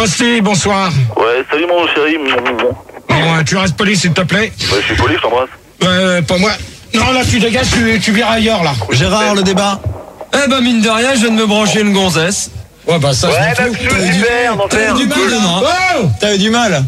Posti, bonsoir. Ouais, salut mon chéri. Bon, tu restes poli s'il te plaît. Ouais, je suis poli, je t'embrasse. Pas moi. Non, là tu dégages, tu viens ailleurs là. Gérard, le débat. Eh ben mine de rien, je viens de me brancher une gonzesse. Ouais, bah ça, Ouais, je m'en bah, fous. super, Du mal, non? Oh T'as eu du mal.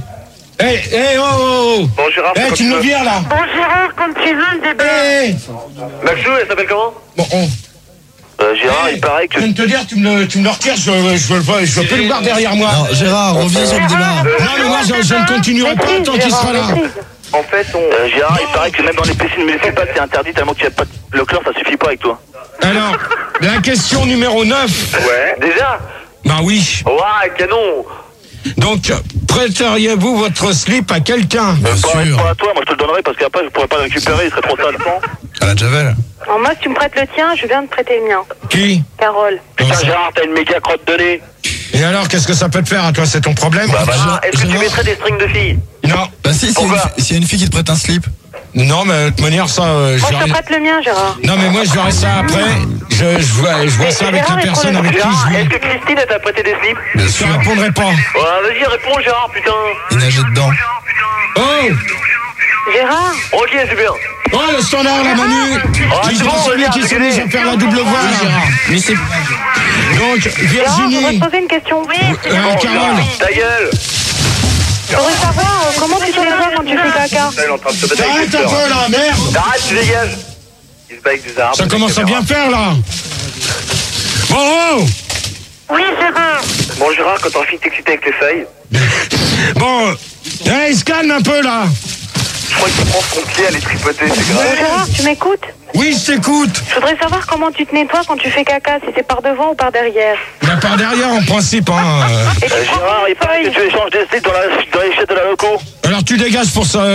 Oh. Bon, Gérard, Tu nous vires là. Bon, Gérard, comme tu veux, le débat. Maxou, elle s'appelle comment? Bon, Gérard, il paraît que... Je viens de te dire, tu me le retires, je veux plus le voir derrière moi. Non, Gérard, reviens sur le débat. Non, mais moi je ne continuerai pas tant qu'il sera là. En fait, Gérard, il paraît que même dans les piscines municipales, c'est interdit tellement qu'il n'y a pas le chlore, ça suffit pas avec toi. Alors, la question numéro 9. Ouais. Déjà? Bah oui. Ouais, canon. Donc, prêteriez-vous votre slip à quelqu'un? Bien sûr. Pas à toi, moi je te le donnerai parce qu'après je pourrais pas le récupérer, il serait trop sale. À la Javel. Alors, moi, si tu me prêtes le tien, je viens de prêter le mien. Qui? Carole. Putain, Gérard, t'as une méga crotte de nez. Et alors, qu'est-ce que ça peut te faire à toi? C'est ton problème? Est-ce que tu mettrais des strings de filles? Non. Bah si, s'il y a une fille qui te prête un slip. Non, mais de toute manière, ça... Moi, je te prête le mien, Gérard. Non, mais moi, je verrai ça après. Je vois ça avec la personne avec qui Gérard, je est-ce vis. que Christine elle t'a prêté des slips? Bien Je sûr. te répondrai pas. Ouais, vas-y, réponds Gérard, putain. Il nageait dedans. Oh! Gérard. Ok, super. Oh, le standard, la Manu! c'est Je bon, celui regarde, qui s'est dégueulé. mis à faire la double voix, là. Gérard, mais c'est... Donc, Gérard, je voudrais Virginie, te poser une question. Oui. Carole, Ta gueule. Je voudrais savoir comment tu te nettoies quand tu fais caca. Elle est en train de se battre avec arrête des un fleurs. peu, là, merde! Arrête, tu dégages. Il se bat avec des arbres. Ça des commence à caméras. bien faire, là. Bon, oh! Oui, Gérard. Bon, Gérard, quand t'as fini de t'exciter avec les feuilles, Bon, il se calme un peu, là. je crois qu'il prend son pied à les tripoter, c'est Bon, grave. Gérard, tu m'écoutes? Oui, je t'écoute. Je voudrais savoir comment tu te nettoies quand tu fais caca, si c'est par devant ou par derrière. Bah, par derrière, en principe, hein. Et tu prends Gérard, il paraît que tu échanges des slips dans les chaises de la loco. Alors, tu dégages pour ça,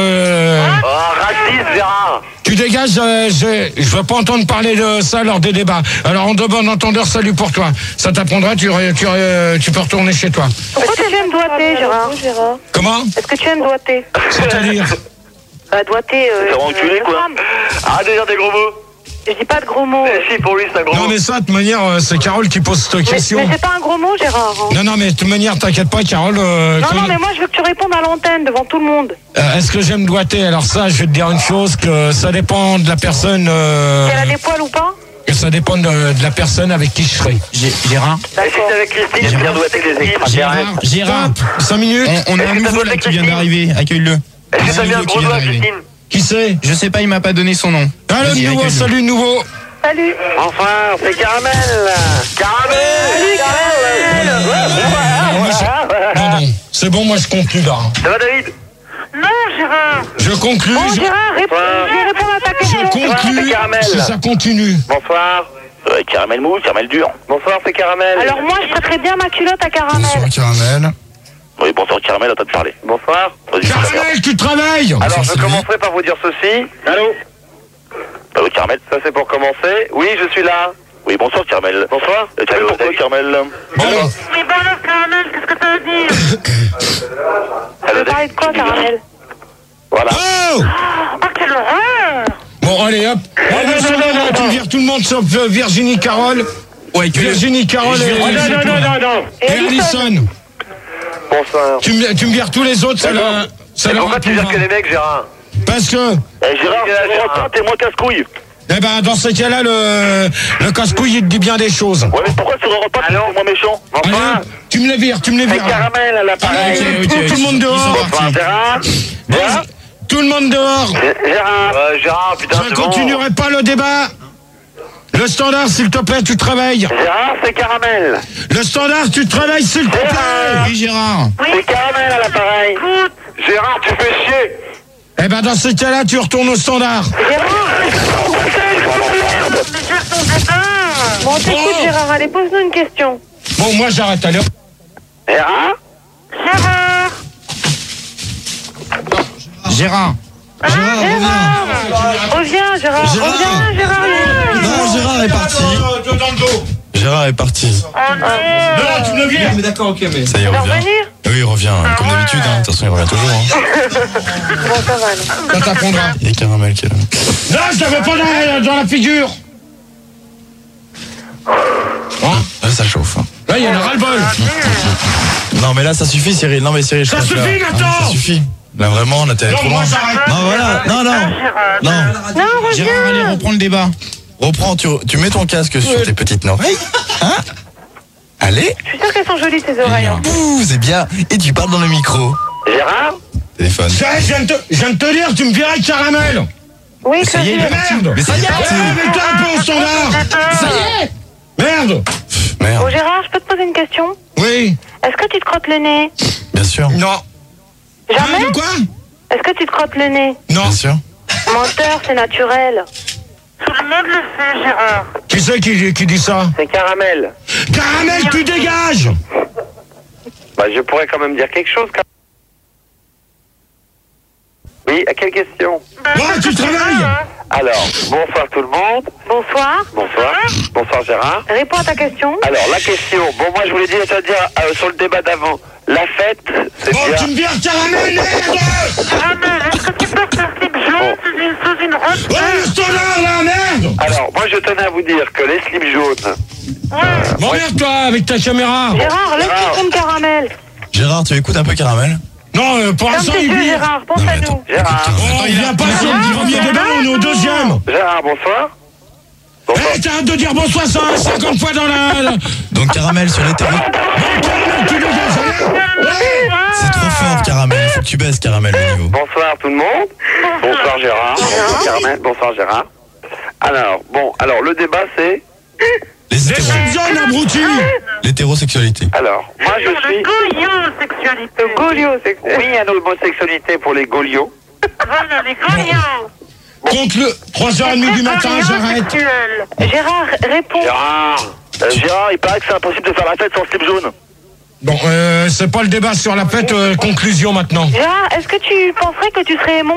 Ah, raciste, Gérard. tu dégages, je veux pas entendre parler de ça lors des débats. Alors, en de bon entendeur, salut pour toi. Ça t'apprendra, tu peux retourner chez toi. Pourquoi tu aimes doigter, Gérard? Comment? Est-ce que tu aimes doigter? C'est-à-dire? Bah, doigter, C'est enculé, une quoi. femme. Arrête de dire des gros mots. Je dis pas de gros mots. Eh si, pour lui, c'est un gros Non, mot. mais ça, de toute manière, c'est Carole qui pose cette question. Mais c'est pas un gros mot, Gérard. Hein. Non, mais de toute manière, t'inquiète pas, Carole. Non, mais moi, je veux que tu répondes à l'antenne devant tout le monde. Est-ce que j'aime doigter? Alors ça, je vais te dire une chose, que ça dépend de la personne... Si elle a des poils ou pas? que ça dépend de la personne avec qui je serai. Gérard, Et si t'es avec Christine, tu viens doigter les équipes. Gérard, 5 minutes. on a Est-ce un que t'as nouveau là doigté qui vient Christine d'arriver, accueille-le. Est-ce que t'as mis un gros doigt, Christine? Qui c'est? Je sais pas, il m'a pas donné son nom. Ah, le Vas-y, nouveau, accueille-le. salut, nouveau. Salut. Enfin, c'est Caramel. Caramel. Pardon, c'est bon, moi je conclue là. Ça va, David? Non, Gérard. Je conclue, Bon, Gérard, je vais répondre à ta je question. conclue c'est Caramel. si ça continue. Bonsoir. Caramel mou, caramel dur. Bonsoir, c'est Caramel. Alors, moi, je prêterais bien ma culotte à Bien caramel. sûr, Caramel. Oui, bonsoir, Caramel, à toi de parler. Bonsoir. Vas-y, Caramel, tu travailles. Alors, je Sylvie. commencerai par vous dire ceci. Allô? Allô, Caramel? Ça, c'est pour commencer. Oui, je suis là. Oui, bonsoir, Caramel. Bonsoir. Tu veux pourquoi, Caramel? Bon, Mais balance, caramel, qu'est-ce que ça veut dire? Tu Allô, veux parler de quoi, caramel? Voilà. oh Oh, quelle horreur! Bon, allez, hop. Tu vires tout le monde sauf Virginie, Carole. Ouais, que Virginie, Carole et Et Alison. Bonsoir. Tu me vires tous les autres, ça leur Pourquoi tu gères que apprendra. les mecs, Gérard? Parce que, Gérard, t'es moins casse-couille. eh ben, dans ce cas-là, le casse-couille, il te dit bien des choses. Ouais, mais pourquoi tu ne pas que c'est moins méchant? Allez, hop, tu me les vires. Caramel à l'appareil. Allez, tout le monde dehors. Bonsoir, Gérard. Gérard? Tout le monde dehors. Gérard. Gérard, putain, Je ne continuerai pas le débat. Le standard, s'il te plaît, tu te réveilles. Gérard, c'est Caramel. Le standard, tu te réveilles, s'il te plaît. Oui, Gérard. C'est Caramel à l'appareil. Gérard, tu fais chier. Eh ben, dans ce cas-là, tu retournes au standard. Bon, t'écoute, Gérard, allez, pose-nous une question. Bon, moi, j'arrête, allez. Gérard? Gérard! Gérard. Reviens, Gérard, reviens, Gérard. Non, Gérard est parti. Dans le dos. Gérard est parti. Non, tu me le vires. Mais d'accord, ok, mais... Ça y est, il Tu vas revient. revenir? Oui, il revient, comme d'habitude. De toute façon, il revient toujours. Bon, ça va, alors. Ça t'apprendra. Il y a Caramel qui est là. Non, je t'avais pas dans la figure. Là, ça chauffe. Là, il y en a ras-le-bol. Non, Non, mais là, ça suffit, Cyril. Non, mais Cyril, je Ça crois que suffit, là- maintenant. Non, ça suffit. Là, vraiment, là, t'es allé Non, trop moi, loin. j'arrête. Non, voilà. Non, non. Non. Non, Gérard, allez, reviens. reprends le débat. Reprends, tu mets ton casque sur tes petites oreilles. Hein? Allez. Je suis sûre qu'elles sont jolies, tes oreilles. hein. Ouh, c'est bien. Et tu parles dans le micro. Gérard? Téléphone. Ça, je viens de te dire, tu me virais de caramel. Oui, Ça y est, il est parti. Merde. Mais ça y est, parti. Mets-toi un peu au standard. Ça y est. Merde. Merde. Bon, Gérard, je peux te poser une question? Oui. Est-ce que tu te crottes le nez? Bien sûr. Non. Jamais? De quoi? Est-ce que tu te crottes le nez? Non. Bien sûr. Menteur, c'est naturel. Tout le monde le fait, Gérard. Qui c'est qui dit ça? C'est Caramel. Caramel, tu dégages. Bah, je pourrais quand même dire quelque chose. Oui, à quelle question? Ouais, tu travailles. Alors, bonsoir tout le monde. Bonsoir. Bonsoir. Bonsoir Gérard. Réponds à ta question. Alors, la question. Bon, moi, je voulais dire sur le débat d'avant. La fête, c'est Bon, bien. tu me vires caramel, merde. Caramel, est-ce que tu peux faire slip jaune sous une robe? Ouais, le standard, là, merde. Alors, moi, je tenais à vous dire que les slips jaunes... Bon, merde, toi, avec ta caméra. Gérard, lève ton ton de caramel. Gérard, tu écoutes un peu Caramel? Non, pour Ferme l'instant, tes il yeux, vire. Gérard, pense Non, à mais nous. attends. Gérard. Oh, il vient pas sur le premier débat, on est au deuxième. Gérard, bonsoir. Bonsoir. Eh, t'arrêtes de dire bonsoir 50 fois dans la... Donc, Caramel sur les terrains. Caramel, tu dégages. C'est trop fort, Caramel. Il faut que tu baisses, Caramel, le niveau. Bonsoir tout le monde. Bonsoir Gérard. Bonsoir Caramel. Bonsoir Gérard. Alors, le débat c'est... Les Des hétéros. zones abrutis. L'hétérosexualité. Alors, moi je suis... Goliosexualité. Goliosexualité. Oui, il y a l'homosexualité pour les Golios. Voilà, les golios. Contre le 3h30 du matin, j'arrête. Gérard, réponds. Gérard, il paraît que c'est impossible de faire la fête sans slip jaune. Bon, c'est pas le débat sur la fête, conclusion maintenant. Gérard, est-ce que tu penserais que tu serais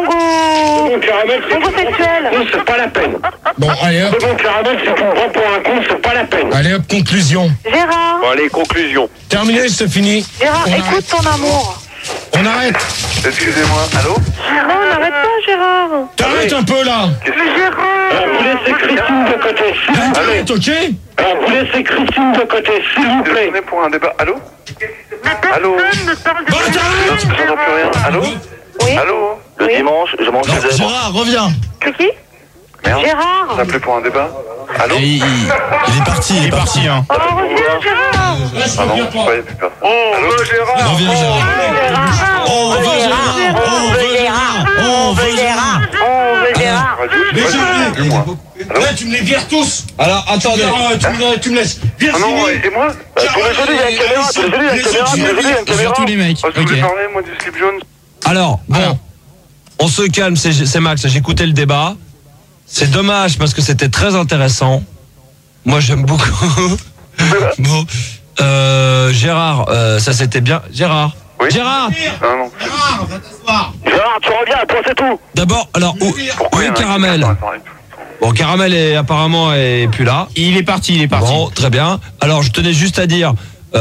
mongosexuel? C'est pas la peine. Bon, allez hop, Bon, Caramel, c'est qu'on prend pour un con, c'est pas la peine. allez hop, conclusion. Gérard, Bon, allez, conclusion. Terminé, c'est fini. Gérard, On écoute arrête. ton amour. On arrête. Excusez-moi, allô? Non, n'arrête pas, Gérard. T'arrêtes un peu là. Vous laissez Christine de côté, s'il vous plaît. T'arrêtes, ok? Vous laissez Christine de côté, s'il vous plaît. Pour un débat. Allô? Allô? Bon, t'arrêtes. J'entends plus rien. Allô? Oui. Allô? Le Oui. dimanche, je mange Non, des zèbres. Gérard, reviens. C'est qui? Merde. Gérard. Appelé pour un débat? Allô? Et il Il est parti, il est parti. hein. Oh, reviens, Gérard. Reste, Ah non, reviens je pas. croyais plus personne. Allô, Gérard? Reviens, Gérard. On veut Gérard. On veut Gérard. On veut Gérard. On veut Gérard. Mais j'arrête. C'est moi. Là, tu me les vires tous. Alors, attendez. Tu me laisses. Vire Ah non, Sylvie. et moi? Pour les jeunes, il y a une caméra. Pour les jeunes, il y a une caméra. Pour les jeunes, il y a une Sur caméra. tous les mecs. Oh, je voulais Ok. parler, moi, du slip jaune. Alors, bon, Alors. on se calme, c'est Max, j'ai écouté le débat. C'est dommage parce que c'était très intéressant. Moi, j'aime beaucoup. Bon, Gérard, ça c'était bien. Gérard. Oui. Gérard, Ah non. Gérard, tu reviens, toi, c'est tout. d'abord, alors, où Pourquoi il y est en a qui Caramel? attendent. Bon, Caramel est apparemment est plus là. Il est parti, il est parti. Bon, très bien. Alors, je tenais juste à dire,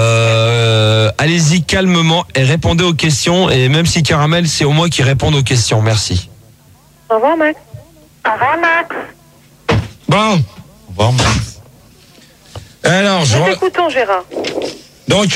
allez-y calmement et répondez aux questions. Et même si Caramel, c'est au moins qui répondent aux questions. Merci. Au revoir, Max. Au revoir, Max. Bon, Au revoir, Max. alors, Nous t'écoutons, Gérard. donc,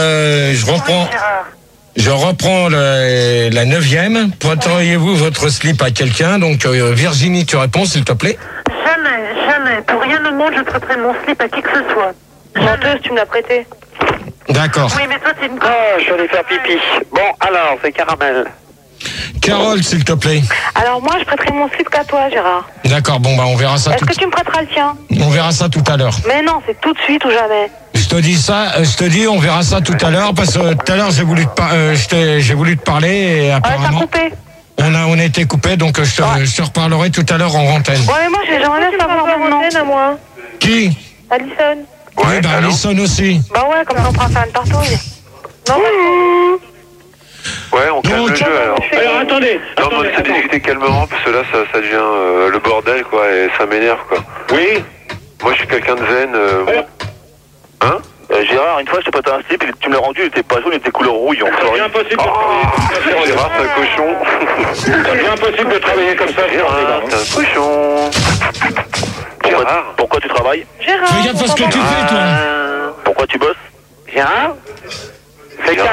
je reprends la 9e. Prêteriez-vous votre slip à quelqu'un? Donc, Virginie, tu réponds, s'il te plaît. Jamais. Pour rien au monde, je prêterai mon slip à qui que ce soit. Menteuse, tu me l'as prêté. D'accord. Oui, mais toi, c'est une Ah, je suis allé faire pipi. Bon, alors, c'est Caramel. Carole, s'il te plaît. Alors, moi, je prêterai mon slip qu'à toi, Gérard. D'accord, bon, bah, on verra ça Est-ce que tu me prêteras le tien? on verra ça tout à l'heure. Mais non, c'est tout de suite ou jamais. Je te dis ça, je te dis, on verra ça tout à l'heure, parce que tout à l'heure, j'ai voulu te parler, et Ouais, t'as apparemment, coupé. on a été coupé, donc je te reparlerai tout à l'heure en antenne. Ouais, mais moi, j'aimerais bien savoir mon nom. À moi. Qui? Alison. Oui, bah, allô? Alison aussi. Bah ouais, comme ça, on pourra faire une partouille. Non, Ouais, on calme Donc, le jeu, alors. Alors, attendez. Non, mais on essaie de discuter calmement, parce que là, ça devient le bordel, quoi, et ça m'énerve, quoi. Oui. Moi, je suis quelqu'un de zen. Hein? Gérard, une fois, je t'ai prêté un slip, tu me l'as rendu, il était pas jaune, il était couleur rouille, en C'est impossible Gérard, c'est un cochon. C'est impossible de travailler comme ça, Gérard, c'est un cochon. Pourquoi tu travailles? Gérard. Fais gaffe à ce que tu fais, toi. Pourquoi tu bosses? Gérard? C'est Caramel.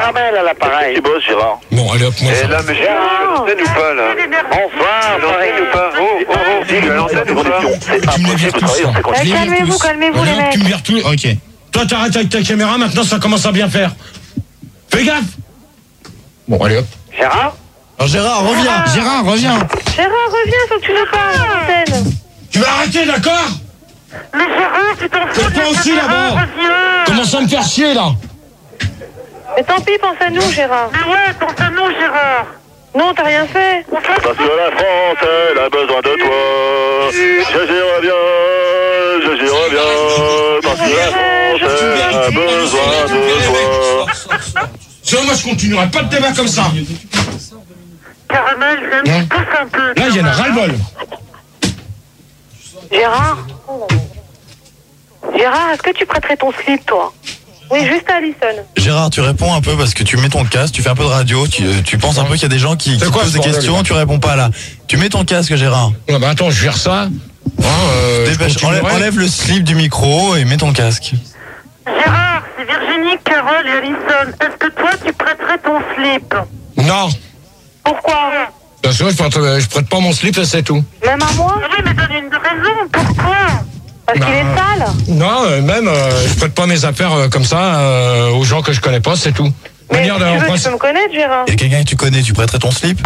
Caramel à l'appareil. Tu bosses, Gérard. Bon, allez hop, moi Et ça. là, mais je suis à l'antenne ou pas, là? Bonsoir, L'antenne ou pas? Oh, je suis à l'antenne ou pas? C'est Tu me les vires impossible de travailler dans ces conditions. Calmez-vous, calmez-vous, les Allez, hop, mecs. tu me vires tout. Ok. Toi, t'arrêtes avec ta caméra, maintenant ça commence à bien faire. Fais gaffe. Bon, allez hop. Gérard? Alors Gérard, reviens. Gérard, reviens. Gérard, reviens, faut que tu nous parles à l'antenne. Tu vas arrêter, d'accord? Mais Gérard, tu t'en fous. Et toi aussi, là-bas. Commence à me faire chier, là. Mais tant pis, pense à nous, Gérard. Mais ouais, pense à nous, Gérard. Non, t'as rien fait. Parce que la France, elle a besoin de toi. Gégé reviens, Gégé reviens. Parce que la France, elle a besoin de toi. Sinon, moi, je continuerai pas de débat comme ça. Caramel, j'aime, pousse un peu. Là, il y en a ras-le-bol. Gérard? Gérard, est-ce que tu prêterais ton slip, toi? Oui, juste à Alison. Gérard, tu réponds un peu parce que tu mets ton casque, tu fais un peu de radio, tu penses un peu qu'il y a des gens qui te quoi, posent ce des bordel, questions, là tu réponds pas là. Tu mets ton casque, Gérard. Ouais, bah attends, je vire ça. Dépêche, je continuerai. enlève le slip du micro et mets ton casque. Gérard, c'est Virginie, Carole et Alison. Est-ce que toi, tu prêterais ton slip? Non. Pourquoi? Parce que je prête pas mon slip et c'est tout. Même à moi? Oui, mais donne une raison. Pourquoi? Parce qu'il est sale? Non, même, je prête pas mes affaires comme ça aux gens que je connais pas, c'est tout. Mais Manière si tu veux, tu peux me connaître, Gérard. Il y a quelqu'un que tu connais, tu prêterais ton slip?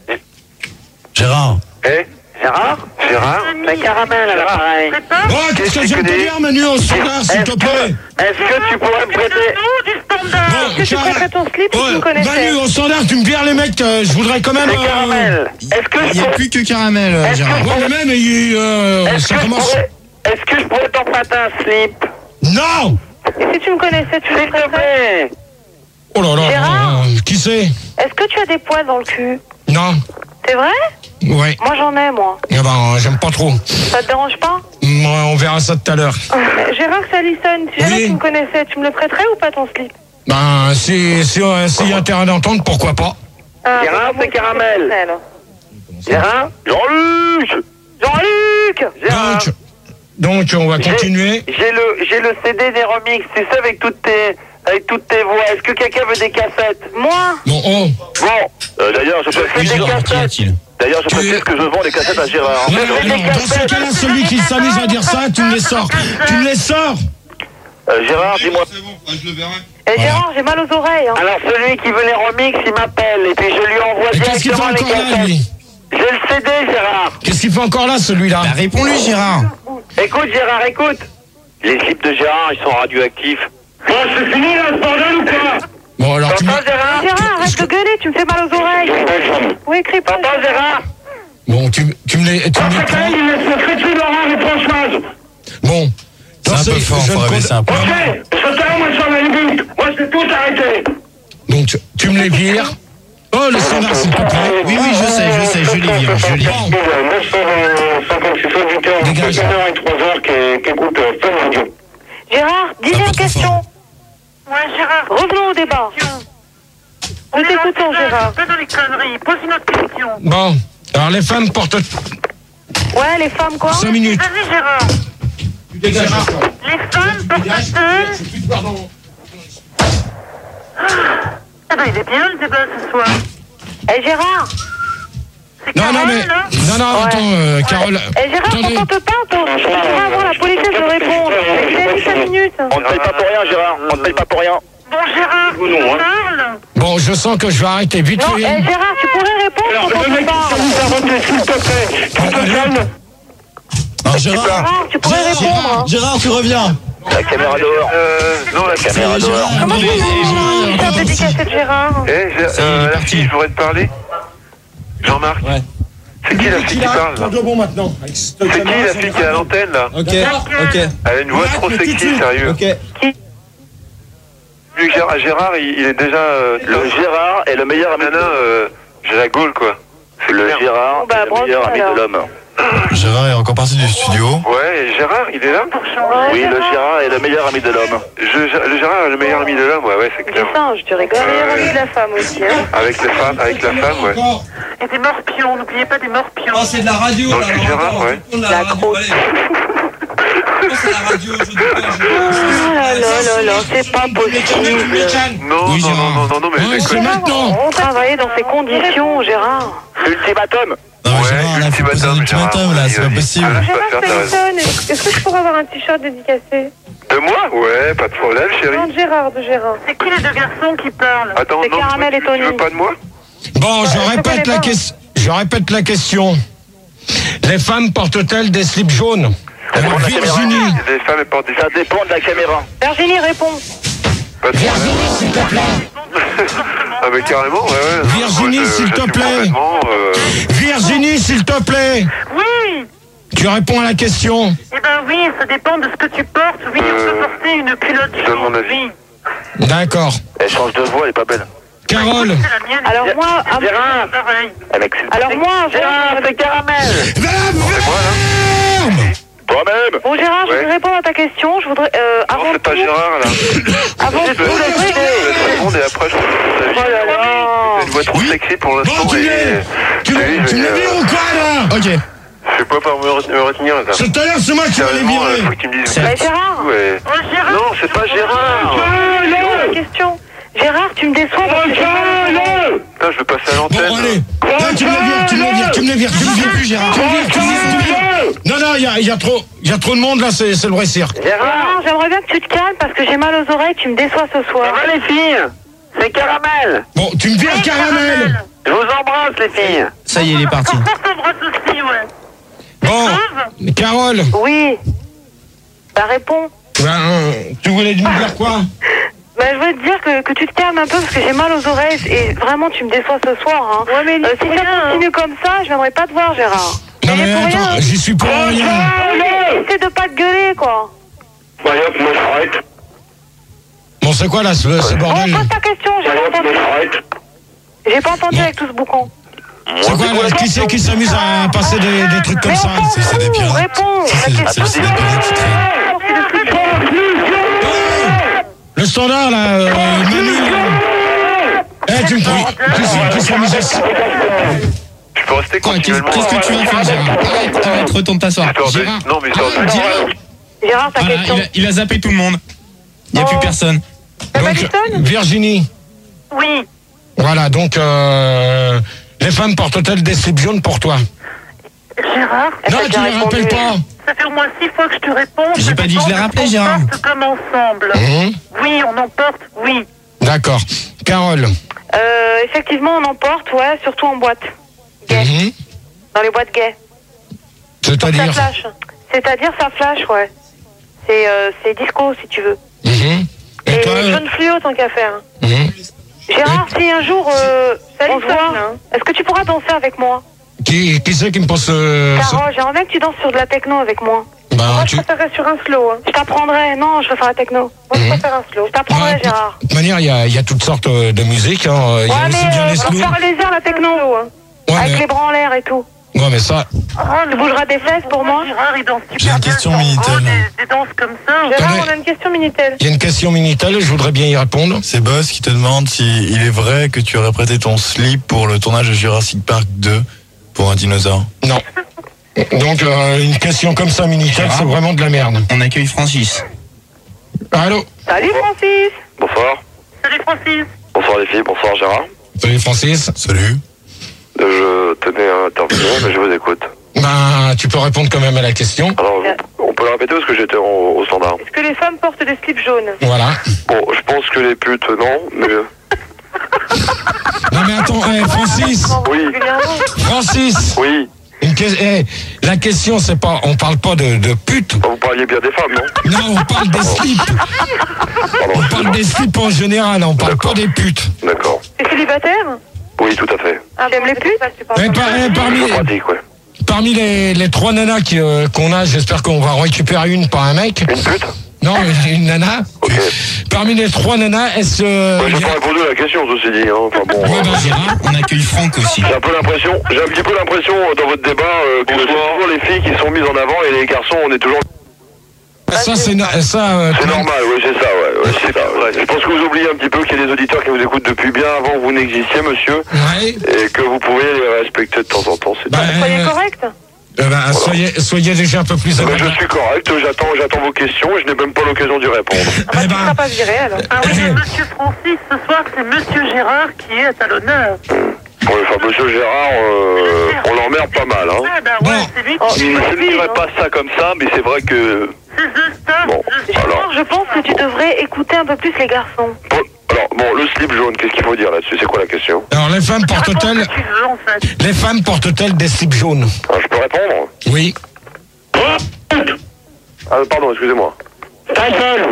Gérard. Eh, Gérard? Gérard? C'est Caramel à l'appareil. Oh, qu'est-ce que je viens de te dire, Manu, au standard, s'il te plaît? Est-ce que tu pourrais me prêter... Du standard. Est-ce que tu prêterais ton slip si tu me connaissais? Manu, au standard, tu me vires les mecs, je voudrais quand même... C'est Caramel. Est-ce que Il n'y a plus que Caramel, Gérard. Ouais, mais même, ça commence... Est-ce que je pourrais t'emprunter un slip? Non! Et si tu me connaissais, tu me S'il te prêterais? plaît. Oh là là, Gérard qui c'est? Est-ce que tu as des poils dans le cul? Non. C'est vrai? Ouais. Moi, j'en ai, moi. Eh ben, j'aime pas trop. Ça te dérange pas? Moi, on verra ça tout à l'heure. Gérard, c'est Alison. Si jamais Oui. tu me connaissais, tu me le prêterais ou pas ton slip? Ben, s'il y a intérêt d'entendre, pourquoi pas? Gérard, c'est Caramel. Gérard? Jean-Luc! Jean-Luc! Donc, on va continuer. J'ai le CD des remixes, tu sais, avec toutes tes voix. Est-ce que quelqu'un veut des cassettes? Moi? Bon, oh. Bon, D'ailleurs, je fais des cassettes. D'ailleurs, je précise que je vends les cassettes à Gérard. Ouais, alors, dans ce cas-là, celui qui s'amuse à dire ça, tu me les sors. Tu me les sors. Gérard, dis-moi. Eh, Gérard, j'ai mal aux oreilles. Hein. Alors celui qui veut les remixes, il m'appelle et puis je lui envoie Et qu'est-ce qu'il fait directement les encore là, cassettes. lui? J'ai le CD, Gérard. Qu'est-ce qu'il fait encore là, celui-là? Bah, réponds-lui, Gérard. Écoute, Gérard, écoute. Les slips de Gérard, ils sont radioactifs. Bon, c'est fini, là, ce bordel ou quoi? Bon, alors tu me... T'entends, Gérard? Gérard, arrête de gueuler, tu me fais mal aux oreilles. Oui, crie pas. T'entends, Gérard? Bon, tu me les prends. Il laisse le crétin Laurent et Françoise. Bon. C'est un peu fort, faut baisser un peu. Ok, ce temps, moi, je suis à la limite. Moi, je vais tout arrêter. Donc, tu me les vires. Oh, le standard, s'il te plaît. Oui, je sais, je les vire, je les vire. 956 auditeurs, Dégage. 1h et 3h qui écoutent Fun Radio. Gérard, dis-lui Un peu une trop question. fort. Ouais, Gérard. Revenons au débat. Nous t'écoutons, Gérard. Pas dans les conneries. Pose une autre question. Bon. Alors, les femmes portent Ouais, les femmes, quoi? 5 minutes. Vas-y, Gérard. Les femmes portent Ah ben, il est bien le débat ce soir. Eh, Gérard. C'est Non, Carole, mais... là Non, attends, Carole... Eh, Gérard, Attendez. t'entends pas, toi? Tu vas avoir la politesse de répondre. Il a dit 5 minutes. On ne paye pas pour rien, Gérard. On ne paye pas pour rien. Bon, Gérard, tu me parles. Bon, je sens que je vais arrêter vite Non, fait. eh, Gérard, tu pourrais répondre quand on te parle. S'il te plaît. Tu te calmes. Alors, Gérard, Gérard, tu pourrais répondre. Hein. Gérard, tu reviens. La caméra dehors. Non, la caméra dehors. Comment tu fais un petit café de Gérard? La fille, je voudrais te parler. Jean-Marc. Ouais. C'est qui la fille qui parle, là? bon maintenant. C'est qui la fille qui est à l'antenne, là? Ok, ok, Elle a une voix trop sexy, sérieux. ok. Vu que Gérard, il est déjà... Le Gérard est le meilleur ami de... J'ai la gaule, quoi. C'est le Gérard, Bah, est le meilleur ami de l'homme. Gérard est encore parti du studio. Ouais, et Gérard, il est là? Oui, le Gérard est le meilleur ami de l'homme. Le Gérard est le meilleur ami de l'homme, ouais, c'est Du clair. singe, tu rigoles. Meilleur ami de la femme aussi. Hein. Avec la femme, ouais. Et des morpions, n'oubliez pas des morpions. Oh, c'est de la radio, Donc, là. c'est Gérard, ouais. La La croûte. c'est la radio, je dis pas. Oh là là là, c'est pas possible. Non, Oui, non, Gérard. non, non, non, mais Ouais, c'est c'est quoi maintenant. On travaillait dans ces conditions, Gérard. Ultimatum. Non, mais Ouais, Gérard, là, faut poser un ultimatum, là, c'est pas possible. Ah, Gérard je peux faire, téléphone, est-ce que je pourrais avoir un t-shirt dédicacé? De moi? Ouais, pas de problème, chérie. Non, de Gérard, de Gérard. C'est qui les deux garçons qui parlent? Attends, C'est non, Caramel et tu Tony. veux pas de moi? Bon, je connais répète la pas. question. Je répète la question. Les femmes portent-elles des slips jaunes? Alors, Virginie. Les femmes, elles portent des... Ça dépend de la caméra. Virginie, réponds. Pas de problème. Virginie, s'il te plaît. Ah, mais carrément, ouais, ouais. Non, Virginie, moi, s'il te j'assume plaît. complètement, Virginie, s'il te plaît. Oui. Tu réponds à la question. Eh ben oui, ça dépend de ce que tu portes. Oui, on peut porter une culotte je donne mon jaune. avis. Oui. D'accord. Elle change de voix, elle est pas belle. Carole. C'est la mienne. Alors moi, Gérard. Pareil. alors moi, c'est Caramel. C'est moi, là. Toi-même. bon Gérard, je Ouais. voudrais répondre à ta question. Je voudrais, Non, avant c'est pas tout, Gérard, là. avant Je tout, vais la seconde et après, je vais oh là là. C'est une voix trop sexy pour l'instant. Bon, tu me vires ou quoi, là? Ok. Je sais pas par me retenir, là. Tout à l'heure, c'est moi qui vais les Sérieusement, virer. faut que tu me dises. Bah, Gérard, Ouais. Oh, Gérard. Non, c'est pas Gérard. la question. Gérard, tu me déçois parce que j'ai mal. Putain, je vais passer à Bon, l'antenne. allez. Là, tu me les vires, tu me les vires, tu me les vires, tu me les vires. Plus, Gérard. Tu me vires, tu me vires, tu me vires. Non, non, il y a trop de monde, là, c'est le vrai cirque. Gérard, j'aimerais bien que tu te calmes parce que j'ai mal aux oreilles. Tu me déçois ce soir. les filles. C'est Caramel. Bon, tu me vires Caramel. Je vous embrasse, les filles. Ça y est, il est parti. On s'embrasse aussi, ouais. Bon, Carole, Oui. Bah réponds. tu voulais me dire quoi? Bah je voulais te dire que tu te calmes un peu parce que j'ai mal aux oreilles et vraiment tu me déçois ce soir. Hein. Ouais, mais si ça continue comme ça, je viendrai pas te voir, Gérard. Non, mais pour attends, rien. j'y suis pour rien. Essaie de pas te gueuler, quoi. Bah, hop, moi, j'arrête. Bon, c'est quoi, là, ce Bon, bordel? pose ta question, j'ai pas entendu. j'arrête. J'ai pas entendu avec tout ce boucan. C'est quoi, là? Qui c'est qui s'amuse à passer des trucs comme Mais ça? on s'en c'est des fout, pirates. réponds. C'est des pirates qui traînent. Le standard, là, Manu, là. Eh, tu me prends. Qui s'amuse à ça? Je peux rester Quoi, continuellement. qu'est-ce que tu vas faire, Gérard? Arrête, retourne t'asseoir. Histoire de- Gérard, Non, mais histoire de- Gérard, ta voilà, question. il a zappé tout le monde. Il n'y a plus personne. T'as pas Donc, dit sonne Virginie. Oui. Voilà, donc, les femmes portent-elles des slips jaunes pour toi? Gérard, Elle Non, t'a tu déjà ne les rappelles répondu. pas. ça fait au moins 6 fois que je te réponds. J'ai Ça pas dit que je dépend l'ai de rappelé, ce qu'on Gérard. porte comme ensemble. Oui, on en porte, oui. D'accord. Carole. Effectivement, on en porte, ouais, surtout en boîte. Gay. Mhm. Dans les boîtes gays. Ça C'est-à-dire? flash. C'est-à-dire, ça flash, ouais. C'est disco, si tu veux. Mhm. Et Et toi? jaune fluo, tant qu'à faire. Mhm. Gérard, si un jour on se voit, est-ce que tu pourras danser avec moi? Qui c'est qui me pose Carole, j'aimerais bien que tu danses sur de la techno avec moi. Bah, tu... préférerais sur un slow. Hein. Je t'apprendrai. Non, je vais faire la techno. Moi, je préfère un slow. Je t'apprendrai, Gérard. De toute manière, il y a toutes sortes de musique. Hein. Il y a Ouais, aussi mais bien les pour slow. faire les airs, la techno. Hein. Ouais, Avec mais... les bras en l'air et tout. ouais, mais ça... Tu bougeras des fesses pour moi? Gérard, il danse super J'ai une bien. question Oh, Minitel. des danses comme ça. Gérard, Attendez. on a une question Minitel. Il y a une question Minitel, je voudrais bien y répondre. C'est Boss qui te demande si il est vrai que tu aurais prêté ton slip pour le tournage de Jurassic Park 2 pour un dinosaure. Non. Donc, une question comme ça, Minitel, c'est vraiment de la merde. On accueille Francis. Allô? Salut, Francis. Bonsoir. Salut Francis. Bonsoir, les filles. Bonsoir, Gérard. Salut, Francis. Salut. Je tenais à intervenir, mais je vous écoute. Ben, tu peux répondre quand même à la question. Alors, on peut le répéter parce que j'étais au standard. Est-ce que les femmes portent des slips jaunes? Voilà. Bon, je pense que les putes, non, mais... Non, mais attends, Francis. Oui. Francis. Oui. La question, c'est pas... On parle pas de pute. Vous parliez bien des femmes, non? Non, on parle des slips. Pardon, On parle des slips en général, on parle pas des putes. D'accord. T'es célibataire? Oui, tout à fait. T'aimes les putes? Parmi les trois nanas qu'on a, j'espère qu'on va récupérer une par un mec. Une pute? Non, une nana. Ok. Parmi les trois nanas, est-ce... J'ai pas répondu à la question, ceci dit. Hein. Enfin bon. Ouais, bah, Gérard, on accueille Franck aussi. J'ai un petit peu l'impression dans votre débat que c'est toujours les filles qui sont mises en avant et les garçons, on est toujours... ça, c'est... C'est normal, oui, c'est ça, ouais, c'est ça. Ouais. Je pense que vous oubliez un petit peu qu'il y a des auditeurs qui vous écoutent depuis bien avant que vous n'existiez, monsieur, Ouais. et que vous pouvez les respecter de temps en temps, c'est Bah, tout. Soyez correct. Soyez déjà un peu plus Je aimable. suis correct, j'attends vos questions et je n'ai même pas l'occasion d'y répondre. Ah bah, tu ne seras pas viré alors. Ah oui, monsieur Francis, ce soir, c'est monsieur Gérard qui est à l'honneur. Oui, enfin, monsieur Gérard, on l'emmerde pas mal, hein. Ah bah ouais, c'est lui qui Je ne dirais pas ça comme ça, mais c'est vrai que... c'est The Stuff. Bon, alors... Je pense que tu devrais écouter un peu plus les garçons. Alors, bon, le slip jaune, qu'est-ce qu'il faut dire là-dessus? C'est quoi la question? Alors les femmes portent-elles Tu veux, en fait. les femmes portent-elles des slips jaunes? Alors, je peux répondre? Oui. Ah, pardon, excusez-moi. Ta gueule.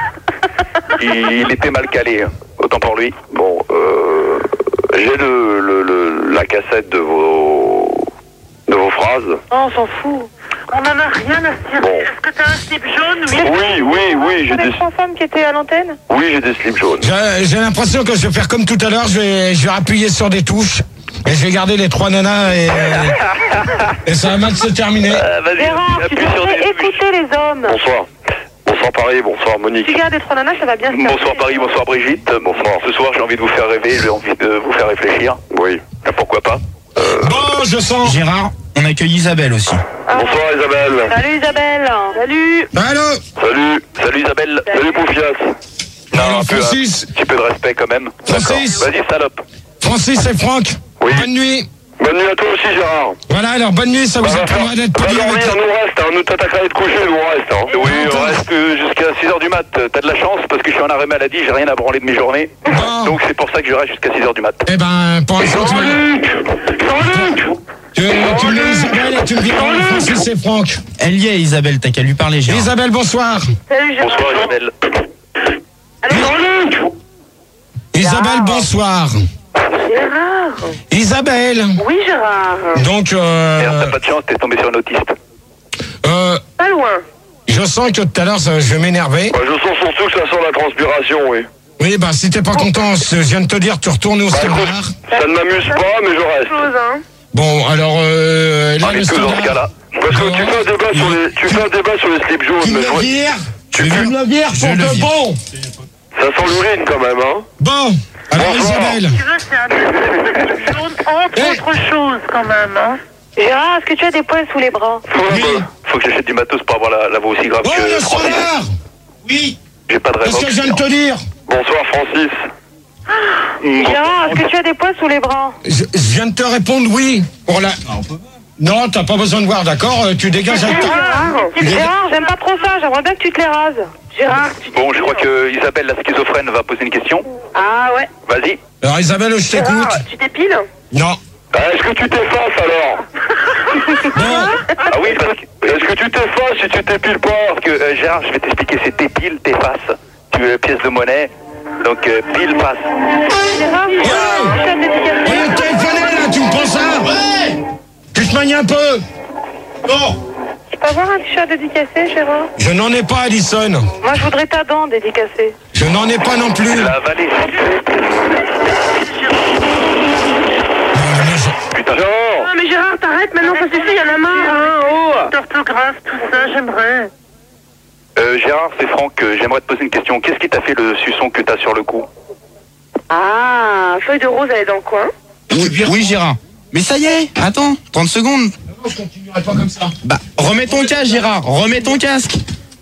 Il était mal calé, hein. Autant pour lui. Bon, j'ai la cassette de vos phrases. Oh, on s'en fout. On en a rien à cirer. Bon. Est-ce que t'as un slip jaune? Oui, j'ai les des... 3 femmes qui étaient à l'antenne? Oui, j'ai des slips jaunes. J'ai l'impression que je vais faire comme tout à l'heure, je vais appuyer sur des touches et je vais garder les 3 nanas et ça va mal se terminer. Vas-y, Gérard, tu appuie sur devrais des touches. écouter les hommes. Bonsoir. Bonsoir Paris, bonsoir Monique. Tu gardes les 3 nanas, ça va bien se terminer. Bonsoir Paris, bonsoir Brigitte. Bonsoir. Ce soir, j'ai envie de vous faire rêver, j'ai envie de vous faire réfléchir. Oui. Pourquoi pas? Bon, je sens. Gérard, on accueille Isabelle aussi. Bonsoir Isabelle. Salut Isabelle. Salut. Allô. Salut Isabelle. Salut Poufias. Alors, un Francis. petit peu de respect quand même. Francis. D'accord. Vas-y salope. Francis et Franck. Oui. Bonne nuit. Bonne nuit à toi aussi Gérard. Voilà, alors bonne nuit, ça vous apprendra d'être Va poli avec... dormir, nous reste, hein. Nous t'attaqueras à être couché, nous on reste. Hein. Oui, on reste jusqu'à 6h du mat. T'as de la chance parce que je suis en arrêt maladie, j'ai rien à branler de mes journées. Bon. Donc c'est pour ça que je reste jusqu'à 6h du mat. Eh ben, pour l'instant, tu me dis Isabelle et tu me dis Francis et Franck. Elle y est, Isabelle, t'as qu'à lui parler, Gérard. Isabelle, bonsoir. Salut Gérard. Bonsoir Isabelle. Isabelle, bonsoir. Gérard. Isabelle. Oui Gérard. Donc, Merde, t'as pas de chance, t'es tombé sur un autiste. Pas loin. je sens que tout à l'heure, je vais m'énerver. Je sens surtout que ça sent la transpiration, oui. Oui, bah, si t'es pas content, je viens de te dire, tu retournes au standard. Ça ne m'amuse pas, mais je reste. Chose, hein. Bon, alors, là, Allez, le que dans ce cas-là. standard. Parce que tu fais un débat sur les slips jaunes. Tu mais me le vires. Tu Tu me le vires pour le de vire. bon. Ça sent l'urine quand même, hein. Bon, alors Bonsoir. Isabelle. Tu veux, c'est un slip jaune, entre autres choses, quand même, hein. Gérard, est-ce que tu as des poils sous les bras? Faut que j'achète du matos pour avoir la voix aussi grave Oh, que le Francis. standard. Oui. J'ai pas de Qu'est-ce réponse. que je viens de te dire? Bonsoir Francis. Gérard, est-ce que tu as des poils sous les bras? Je viens de te répondre oui. Pour la... Non, t'as pas besoin de voir, d'accord? Tu dégages avec ta... Gérard, j'aime pas trop ça, j'aimerais bien que tu te les rases. Gérard, tu Bon, je crois que Isabelle, la schizophrène, va poser une question. Ah ouais. Vas-y. Alors Isabelle, je t'écoute. Gérard, tu t'épiles? Non. Est-ce que tu t'effaces alors? Bon. Ah oui, parce que... Est-ce que tu t'effaces si tu t'épiles pas? Parce que Gérard, je vais t'expliquer, c'est t'épiles, t'effaces. Tu veux pièce de monnaie, donc pile, face. Gérard, tu as des dédicacés? Ouais, téléphoné là, tu me prends ça? Ouais. Tu te manies un peu. Bon. Je peux avoir un t-shirt dédicacé, Gérard? Je n'en ai pas, Alison. Moi, je voudrais ta dent dédicacée. Je n'en ai pas non plus. La vallée. Putain, genre. Non, mais Gérard, t'arrêtes maintenant, ça suffit, y'en a marre, hein, oh! D'orthographe, tout ça, j'aimerais. Gérard, c'est Franck, j'aimerais te poser une question. Qu'est-ce qui t'a fait le suçon que t'as sur le cou? Ah, feuille de rose, elle est dans le coin. Oui, Gérard. Mais ça y est, attends, 30 secondes. Non, je continuerai pas comme ça. Bah, remets ton casque, Gérard, remets ton casque.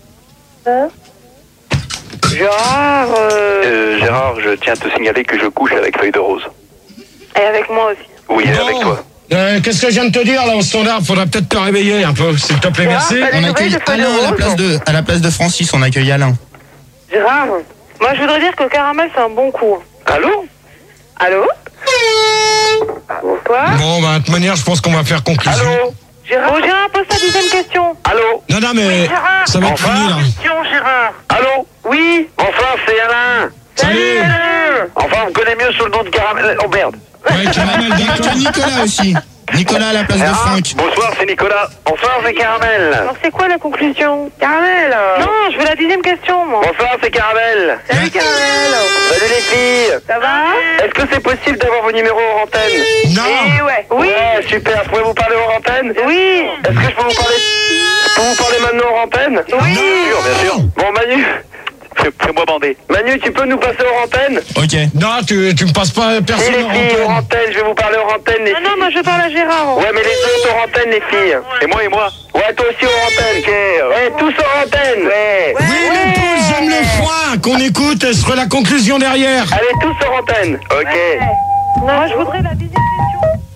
Gérard, Gérard, je tiens à te signaler que je couche avec feuille de rose. et avec moi aussi. Oui, Bon. avec toi. Qu'est-ce que je viens de te dire là au standard? Faudra peut-être te réveiller un peu, s'il te plaît, merci. Gérard, On les accueille nouvelles de feuille de Alain rose. à la place de Francis, on accueille Alain. Gérard, moi, je voudrais dire que le caramel, c'est un bon coup. Allô? Allô? Bonsoir. Bon, bah, de toute manière, je pense qu'on va faire conclusion. Allô? Gérard, oh, Gérard, pose ta 10e question. Allô? Non, non, mais Gérard, ça va être fini là. question, Gérard. Allô? Oui. Enfin, c'est Alain. Salut. Enfin, on me connaît mieux sous le nom de Caramel. Oh merde. Ouais, caramel, Il y a d'accord. Nicolas aussi. Nicolas à la place de Franck. Bonsoir, c'est Nicolas. Bonsoir, c'est Caramel. Alors, c'est quoi la conclusion? Caramel. Non, je veux la 10e question, moi. Bonsoir, c'est Caramel. Salut, Caramel. Salut les filles. Ça va? Est-ce que c'est possible d'avoir vos numéros hors antenne? Non. Eh ouais. Oui. Ouais, super. Pouvez vous parler hors antenne? Oui. Est-ce que je peux vous parler maintenant hors antenne? Oui. Bien sûr, bien sûr. Bon, Manu, fais Fais-moi bander. Manu, tu peux nous passer hors antenne? Ok. Non, tu me passes pas personne Les en filles, hors antenne. antenne, je vais vous parler hors antenne, les filles. Non, moi je parle à Gérard. Ouais, mais les autres hors antenne, les filles. Et moi Ouais, toi aussi hors antenne. Ok. Ouais, tous hors antenne. Ouais. Oui, les poules, j'aime le foin. Qu'on écoute, ce sera la conclusion derrière. Allez, tous hors antenne. Ok. Moi je voudrais la visite.